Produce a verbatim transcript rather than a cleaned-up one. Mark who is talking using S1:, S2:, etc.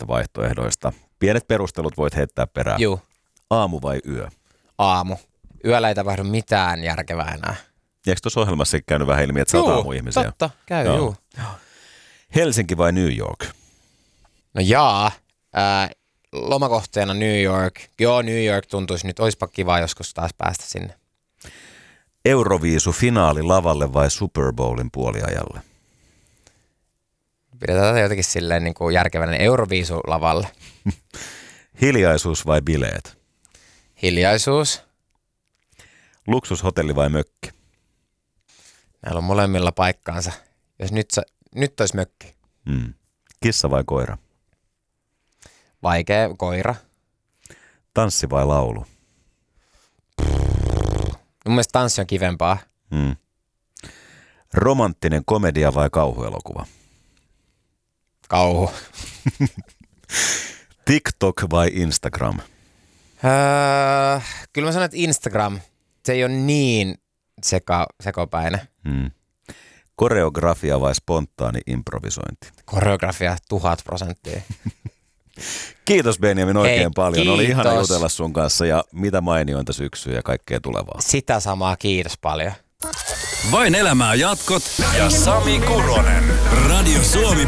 S1: vaihtoehdoista. Pienet perustelut voit heittää perään.
S2: Juu.
S1: Aamu vai yö?
S2: Aamu. Yöllä ei tapahdu mitään järkevää enää.
S1: Eikö tuossa ohjelmassa käynyt vähän ilmi, että sä oot aamuihmisiä?
S2: Totta, käy, joo. juu.
S1: Helsinki vai New York?
S2: No jaa, ää, lomakohteena New York. Joo, New York tuntuisi nyt, oispa kiva joskus taas päästä sinne.
S1: Euroviisu finaali lavalle vai Super Bowlin puoliajalle?
S2: Pidetään tätä jotenkin silleen niin kuin järkevänä Euroviisu lavalle.
S1: Hiljaisuus vai bileet?
S2: Hiljaisuus.
S1: Luksushotelli vai mökki?
S2: Näillä on molemmilla paikkaansa. Jos nyt, sa, nyt olisi mökki.
S1: Hmm. Kissa vai koira?
S2: Vaikea koira.
S1: Tanssi vai laulu?
S2: Mun mielestä tanssi on kivempaa.
S1: Hmm. Romanttinen komedia vai kauhuelokuva?
S2: Kauhu.
S1: TikTok vai Instagram?
S2: Öö, kyllä mä sanon, että Instagram. Se ei ole niin seka, sekopäinen.
S1: Hmm. Koreografia vai spontaani improvisointi?
S2: Koreografia tuhat prosenttia.
S1: Kiitos Benjamin oikein
S2: Hei,
S1: paljon.
S2: kiitos.
S1: Oli ihana jutella sun kanssa ja mitä mainiointa syksyä ja kaikkea tulevaa.
S2: Sitä samaa, kiitos paljon.
S3: Vain elämää jatkot ja Sami Kuronen. Radio Suomi